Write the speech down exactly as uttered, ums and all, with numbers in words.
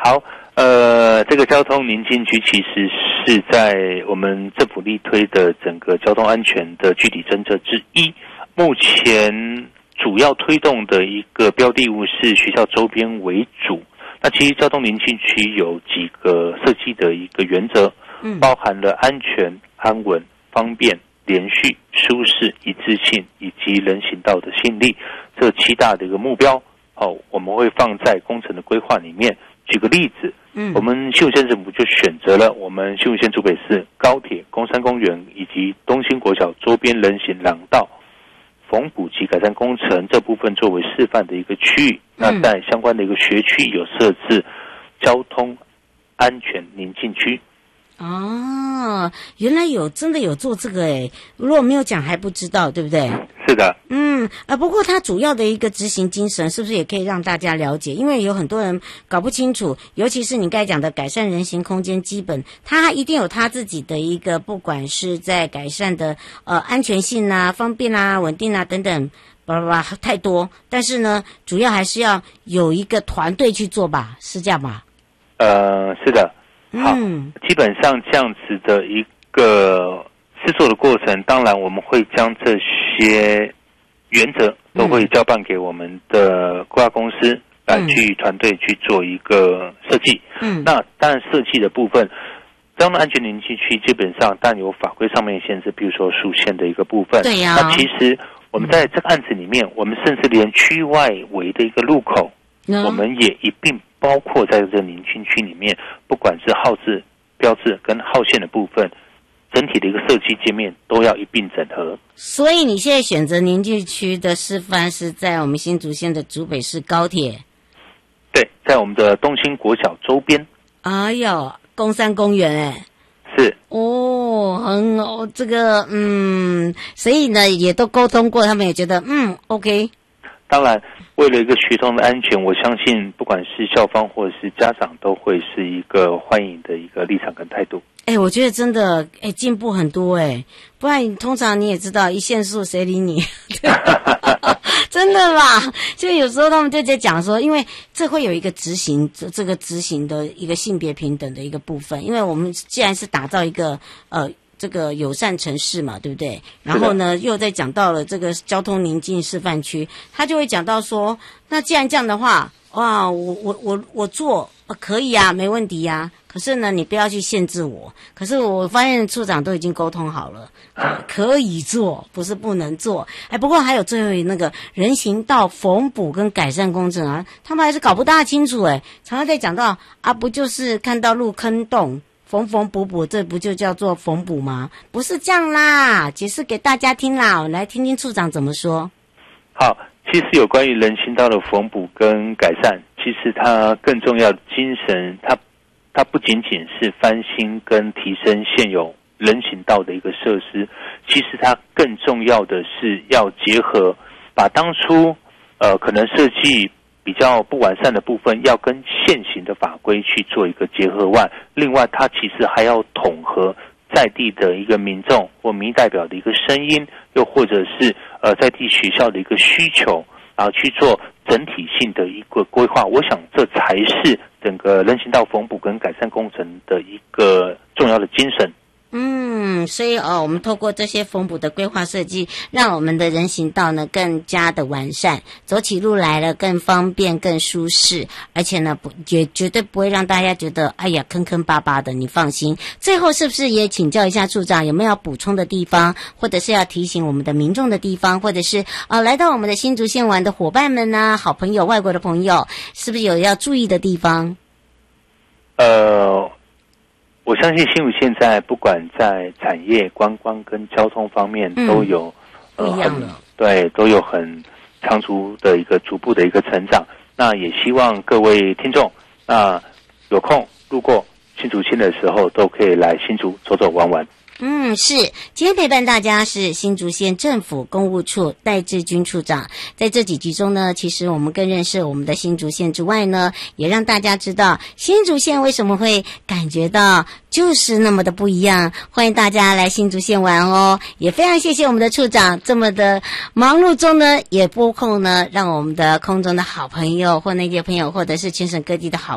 好，呃，这个交通宁静区其实是在我们政府力推的整个交通安全的具体政策之一。目前主要推动的一个标的物是学校周边为主。那其实交通宁静区有几个设计的一个原则，嗯，包含了安全、安稳、方便、连续、舒适、一致性以及人行道的吸引力这七大的一个目标。哦，我们会放在工程的规划里面。举个例子，嗯，我们新竹县政府就选择了我们新竹县竹北市高铁、工山公园以及东兴国小周边人行廊道缝补及改善工程这部分作为示范的一个区域。那在相关的一个学区有设置交通安全宁静区。 哦，原来有真的有做这个诶，如果没有讲还不知道，对不对？ 是的。 嗯啊，不过它主要的一个执行精神是不是也可以让大家了解？因为有很多人搞不清楚，尤其是你刚才讲的改善人行空间基本，它一定有它自己的一个，不管是在改善的呃安全性啊、方便啊、稳定啊等等，巴拉巴拉太多。但是呢，主要还是要有一个团队去做吧，是这样吧？ 呃，是的。好， 嗯， 基本上这样子的一个制作的过程，当然我们会将这些原则都会交办给我们的规划公司来去团队去做一个设计。嗯，那当然设计的部分，交通安全宁静区基本上当然有法规上面的限制，比如说速限的一个部分。 对呀、 啊。那其实我们在这个案子里面，我们甚至连区外围的一个路口，嗯、我们也一并包括在这个宁静区里面，不管是号志、标志跟号线的部分，整体的一个设计界面都要一并整合。 所以你现在选择宁静区的示范是在我们新竹县的竹北市高铁， 对，在我们的东兴国小周边。 哎呦，公山公园哎， 是哦，很哦，这个嗯，所以呢也都沟通过，他们也觉得嗯 OK。 当然，为了一个学童的安全，我相信不管是校方或者是家长，都会是一个欢迎的一个立场跟态度。 哎、欸，我觉得真的哎进步很多哎，不然通常你也知道一限速谁理你，真的啦。就有时候他们就在讲说，因为这会有一个执行这这个执行的一个性别平等的一个部分，因为我们既然是打造一个呃。这个友善城市嘛，对不对？然后呢，又在讲到了这个交通宁静示范区，他就会讲到说，那既然这样的话，哇，我我我我做、呃、可以啊，没问题啊。可是呢，你不要去限制我。可是我发现处长都已经沟通好了，呃、可以做，不是不能做。哎，不过还有最后那个人行道缝补跟改善工程啊，他们还是搞不大清楚哎，常常在讲到啊，不就是看到路坑洞。缝缝补补，这不就叫做缝补吗？不是这样啦，解释给大家听啦，我来听听处长怎么说。 好，其实有关于人行道的缝补跟改善，其实它更重要的精神，它它不仅仅是翻新跟提升现有人行道的一个设施，其实它更重要的是要结合，把当初呃可能设计比较不完善的部分，要跟现行的法规去做一个结合外，另外它其实还要统合在地的一个民众或民意代表的一个声音，又或者是呃在地学校的一个需求，然后去做整体性的一个规划。我想这才是整个人行道缝补跟改善工程的一个重要的精神。 嗯，所以哦，我们透过这些缝补的规划设计，让我们的人行道呢更加的完善，走起路来了更方便、更舒适，而且呢不也绝对不会让大家觉得哎呀坑坑巴巴的。你放心。最后是不是也请教一下处长，有没有要补充的地方，或者是要提醒我们的民众的地方，或者是啊、呃、来到我们的新竹县玩的伙伴们呢、啊、好朋友、外国的朋友，是不是有要注意的地方？ 呃。我相信新竹现在不管在产业、观光跟交通方面都有、 嗯、 呃很对都有很长足的一个逐步的一个成长。那也希望各位听众那有空路过新竹县的时候，都可以来新竹走走玩玩。 嗯，是。今天陪伴大家是新竹县政府公务处戴志军处长。在这几集中呢，其实我们更认识我们的新竹县之外呢，也让大家知道新竹县为什么会感觉到就是那么的不一样。欢迎大家来新竹县玩哦，也非常谢谢我们的处长这么的忙碌中呢，也拨空呢，让我们的空中的好朋友或那些朋友，或者是全省各地的好